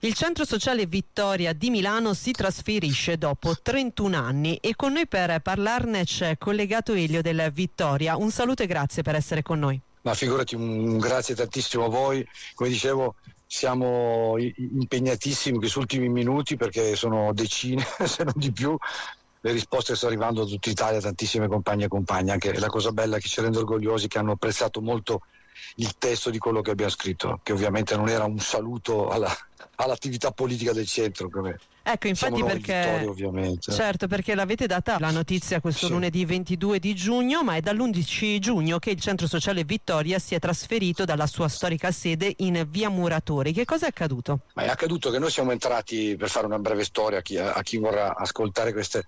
Il centro sociale Vittoria di Milano si trasferisce dopo 31 anni e con noi per parlarne c'è collegato Elio del Vittoria. Un saluto e grazie per essere con noi. Ma figurati, un grazie tantissimo a voi. Come dicevo, siamo impegnatissimi questi ultimi minuti perché sono decine, se non di più. Le risposte stanno arrivando da tutta Italia, tantissime compagne e compagni. Anche la cosa bella che ci rende orgogliosi che hanno apprezzato molto il testo di quello che abbiamo scritto, che ovviamente non era un saluto all'attività politica del centro. Ecco, infatti, perché Vittoria, ovviamente. Certo, perché l'avete data la notizia questo lunedì 22 di giugno, ma è dall'11 giugno che il centro sociale Vittoria si è trasferito dalla sua storica sede in via Muratori. Che cosa è accaduto? Ma è accaduto che noi siamo entrati, per fare una breve storia a chi vorrà ascoltare queste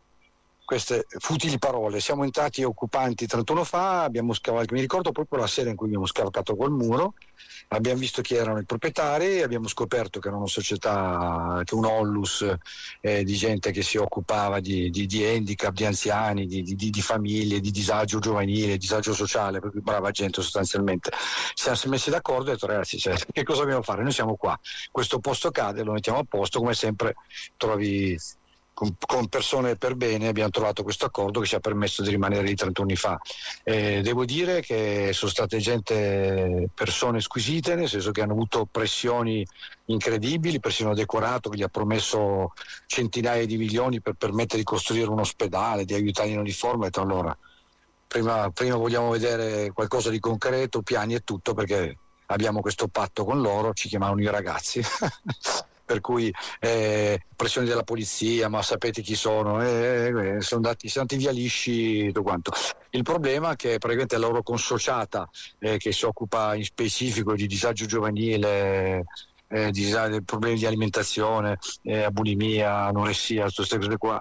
futili parole, siamo entrati occupanti 31 fa, abbiamo scavalcato, mi ricordo proprio la sera in cui abbiamo scavalcato quel muro, abbiamo visto chi erano i proprietari, abbiamo scoperto che era una società, che un onlus di gente che si occupava di handicap, di anziani, di famiglie, di disagio giovanile, disagio sociale, per cui brava gente sostanzialmente. Ci siamo messi d'accordo e ho detto ragazzi, che cosa dobbiamo fare? Noi siamo qua, questo posto cade, lo mettiamo a posto, come sempre trovi con persone per bene, abbiamo trovato questo accordo che ci ha permesso di rimanere lì 30 anni fa. Devo dire che sono state persone squisite, nel senso che hanno avuto pressioni incredibili, persino decorato che gli ha promesso centinaia di milioni per permettere di costruire un ospedale, di aiutarli in ogni forma. E detto, allora prima vogliamo vedere qualcosa di concreto, piani e tutto, perché abbiamo questo patto con loro, ci chiamavano i ragazzi per cui pressioni della polizia, ma sapete chi sono, sono andati via lisci tutto quanto. Il problema è che praticamente la loro consociata che si occupa in specifico di disagio giovanile, problemi di alimentazione, bulimia, anoressia, tutte queste cose qua,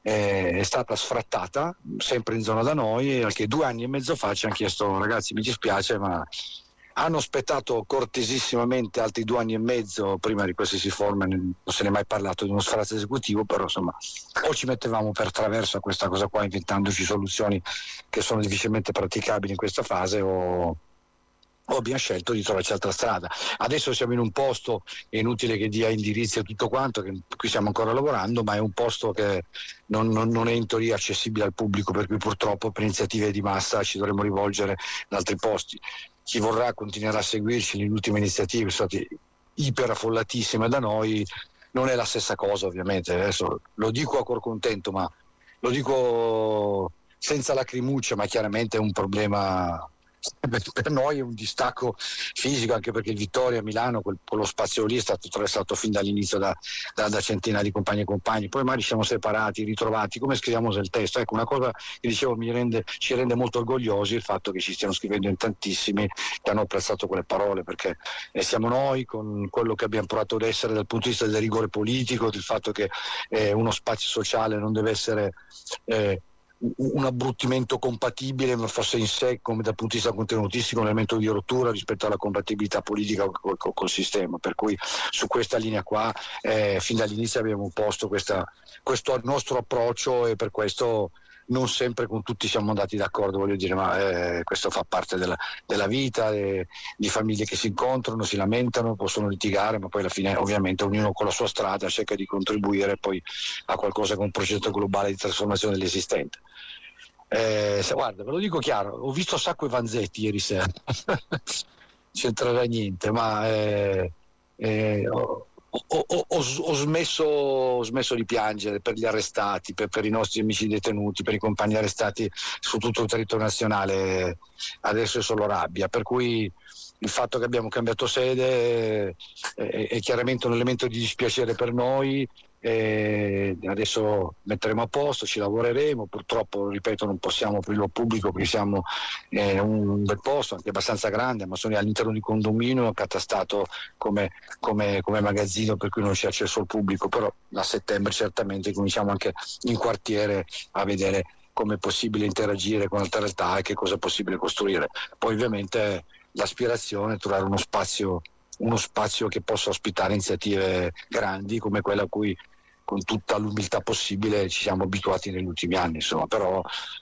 è stata sfrattata sempre in zona da noi, che 2 anni e mezzo fa ci hanno chiesto ragazzi mi dispiace ma hanno aspettato cortesissimamente altri 2 anni e mezzo prima di qualsiasi forma, non se ne è mai parlato di uno sfratto esecutivo, però insomma o ci mettevamo per traverso a questa cosa qua inventandoci soluzioni che sono difficilmente praticabili in questa fase o abbiamo scelto di trovarci altra strada. Adesso siamo in un posto, è inutile che dia indirizzi e tutto quanto, che qui stiamo ancora lavorando, ma è un posto che non è in teoria accessibile al pubblico, per cui purtroppo per iniziative di massa ci dovremo rivolgere in altri posti. Chi vorrà continuerà a seguirci, le ultime iniziative sono state iperaffollatissime da noi, non è la stessa cosa ovviamente, adesso lo dico a cuor contento, ma lo dico senza lacrimuccia, ma chiaramente è un problema. Per noi è un distacco fisico, anche perché il Vittoria a Milano, quello spazio lì è stato attraversato fin dall'inizio da centinaia di compagni e compagni, poi magari siamo separati, ritrovati, come scriviamo nel testo. Ecco, una cosa che dicevo ci rende molto orgogliosi il fatto che ci stiano scrivendo in tantissimi che hanno apprezzato quelle parole, perché siamo noi con quello che abbiamo provato ad essere dal punto di vista del rigore politico, del fatto che uno spazio sociale non deve essere un abbruttimento compatibile, ma fosse in sé, come dal punto di vista contenutistico, un elemento di rottura rispetto alla compatibilità politica col sistema, per cui su questa linea qua fin dall'inizio abbiamo posto questo nostro approccio e per questo non sempre con tutti siamo andati d'accordo, voglio dire, ma questo fa parte della vita, di famiglie che si incontrano, si lamentano, possono litigare, ma poi alla fine ovviamente ognuno con la sua strada cerca di contribuire poi a qualcosa con un progetto globale di trasformazione dell'esistente. Guarda, ve lo dico chiaro, ho visto Sacco e Vanzetti ieri sera, c'entrerà niente, ma ho smesso di piangere per gli arrestati, per i nostri amici detenuti, per i compagni arrestati su tutto il territorio nazionale. Adesso è solo rabbia, per cui il fatto che abbiamo cambiato sede è chiaramente un elemento di dispiacere per noi. Adesso metteremo a posto, ci lavoreremo, purtroppo ripeto non possiamo aprirlo al pubblico perché siamo un bel posto anche abbastanza grande, ma sono all'interno di condominio catastato come magazzino, per cui non c'è accesso al pubblico, però da settembre certamente cominciamo anche in quartiere a vedere come è possibile interagire con altre realtà e che cosa è possibile costruire. Poi ovviamente l'aspirazione è trovare uno spazio che possa ospitare iniziative grandi come quella a cui con tutta l'umiltà possibile ci siamo abituati negli ultimi anni, insomma, però